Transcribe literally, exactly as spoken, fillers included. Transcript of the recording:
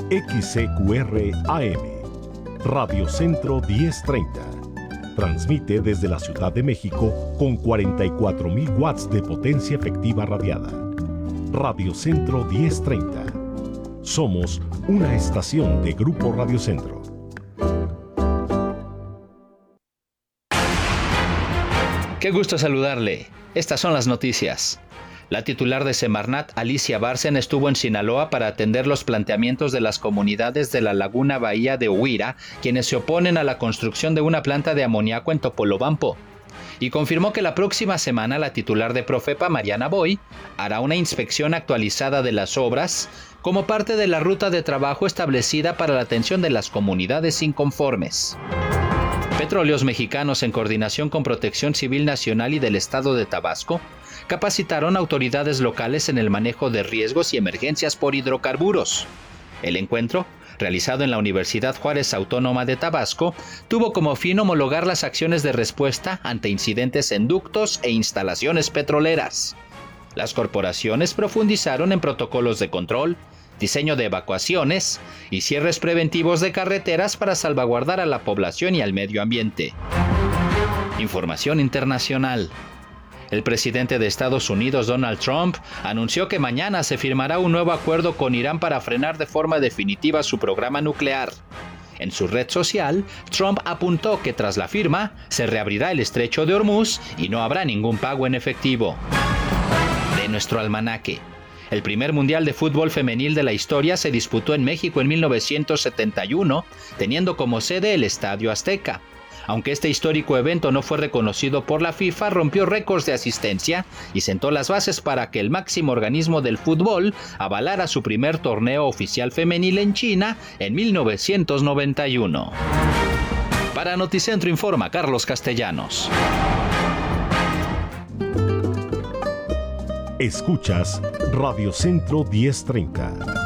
X C Q R A M, Radio Centro diez treinta. Transmite desde la Ciudad de México con cuarenta y cuatro mil watts de potencia efectiva radiada. Radio Centro diez treinta. Somos una estación de Grupo Radio Centro. Qué gusto saludarle. Estas son las noticias. La titular de Semarnat, Alicia Bárcena, estuvo en Sinaloa para atender los planteamientos de las comunidades de la Laguna Bahía de Huira, quienes se oponen a la construcción de una planta de amoníaco en Topolobampo. Y confirmó que la próxima semana la titular de Profepa, Mariana Boy, hará una inspección actualizada de las obras como parte de la ruta de trabajo establecida para la atención de las comunidades inconformes. Petróleos Mexicanos, en coordinación con Protección Civil Nacional y del Estado de Tabasco, capacitaron a autoridades locales en el manejo de riesgos y emergencias por hidrocarburos. El encuentro, realizado en la Universidad Juárez Autónoma de Tabasco, tuvo como fin homologar las acciones de respuesta ante incidentes en ductos e instalaciones petroleras. Las corporaciones profundizaron en protocolos de control, diseño de evacuaciones y cierres preventivos de carreteras para salvaguardar a la población y al medio ambiente. Información internacional. El presidente de Estados Unidos, Donald Trump, anunció que mañana se firmará un nuevo acuerdo con Irán para frenar de forma definitiva su programa nuclear. En su red social, Trump apuntó que tras la firma se reabrirá el estrecho de Hormuz y no habrá ningún pago en efectivo. De nuestro almanaque. El primer mundial de fútbol femenil de la historia se disputó en México en mil novecientos setenta y uno, teniendo como sede el Estadio Azteca. Aunque este histórico evento no fue reconocido por la FIFA, rompió récords de asistencia y sentó las bases para que el máximo organismo del fútbol avalara su primer torneo oficial femenil en China en mil novecientos noventa y uno. Para Noticentro informa Carlos Castellanos. Escuchas Radio Centro diez treinta.